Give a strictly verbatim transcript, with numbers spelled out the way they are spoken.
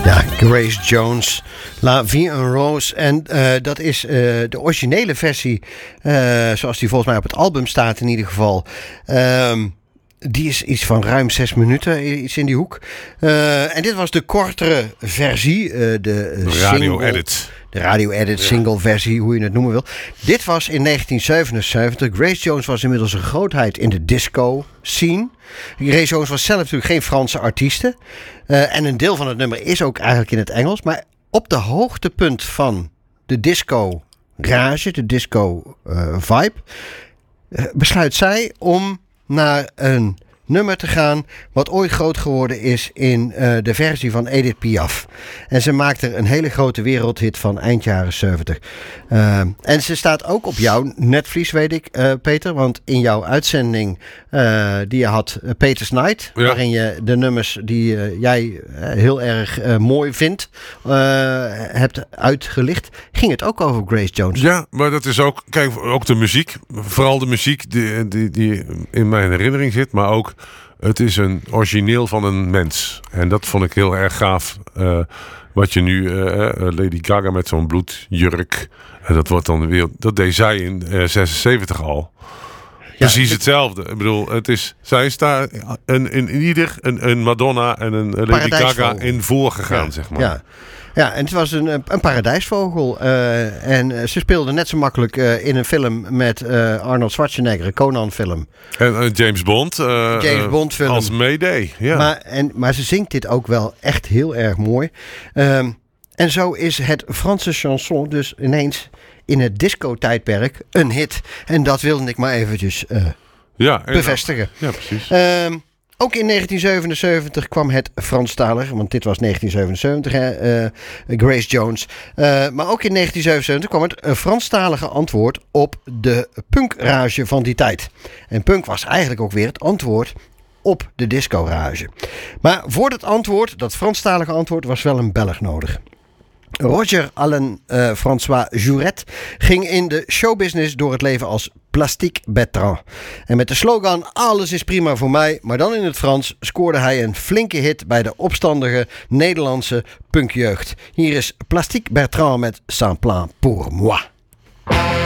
Ja, Grace Jones, La Vie en Rose. En uh, dat is uh, de originele versie, uh, zoals die volgens mij op het album staat in ieder geval. Um, die is iets van ruim zes minuten, iets in die hoek. Uh, en dit was de kortere versie, uh, de radio-edit. De radio-edit, ja. Single versie, hoe je het noemen wil. Dit was in negentien zevenenzeventig. Grace Jones was inmiddels een grootheid in de disco scene. Grace Jones was zelf natuurlijk geen Franse artieste. Uh, en een deel van het nummer is ook eigenlijk in het Engels. Maar op de hoogtepunt van de disco rage, de disco uh, vibe, uh, besluit zij om naar een nummer te gaan wat ooit groot geworden is in uh, de versie van Edith Piaf. En ze maakt er een hele grote wereldhit van eind jaren zeventig. Uh, en ze staat ook op jouw netvlies, weet ik, uh, Peter. Want in jouw uitzending uh, die je had, uh, Peter's Night, ja. waarin je de nummers die uh, jij uh, heel erg uh, mooi vindt, uh, hebt uitgelicht, ging het ook over Grace Jones. Ja, maar dat is ook, kijk, ook de muziek. Vooral de muziek die, die, die in mijn herinnering zit, maar ook het is een origineel van een mens. En dat vond ik heel erg gaaf. Uh, wat je nu, uh, uh, Lady Gaga met zo'n bloedjurk. En dat wordt dan weer. Dat deed zij in uh, zesenzeventig al. Ja, precies hetzelfde. Ik bedoel, het is. Zij is daar een, in, in ieder een, een Madonna en een Lady Gaga in voorgegaan, ja, zeg maar. Ja. Ja, en het was een, een paradijsvogel. Uh, en ze speelde net zo makkelijk uh, in een film met uh, Arnold Schwarzenegger, een Conan-film. En uh, James Bond. Uh, James Bond-film. Als Mayday, ja. Maar, en, maar ze zingt dit ook wel echt heel erg mooi. Um, en zo is het Franse chanson dus ineens in het disco-tijdperk een hit. En dat wilde ik maar eventjes uh, ja, bevestigen. Ja, precies. Um, Ook in negentien zevenenzeventig kwam het Franstalig, want dit was negentien zevenenzeventig, hè, uh, Grace Jones. Uh, maar ook in negentien zevenenzeventig kwam het uh, Franstalige antwoord op de punkrage van die tijd. En punk was eigenlijk ook weer het antwoord op de disco-rage. Maar voor dat antwoord, dat Franstalige antwoord, was wel een Belg nodig. Roger Alain uh, François Jouret ging in de showbusiness door het leven als Plastique Bertrand. En met de slogan alles is prima voor mij, maar dan in het Frans, scoorde hij een flinke hit bij de opstandige Nederlandse punkjeugd. Hier is Plastique Bertrand met Sans plan pour moi.